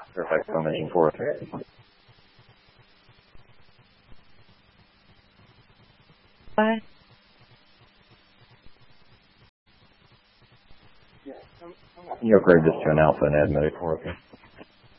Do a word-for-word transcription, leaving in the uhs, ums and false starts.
Fairfax Formation four. What? You upgrade this to an alpha and add medic four, okay?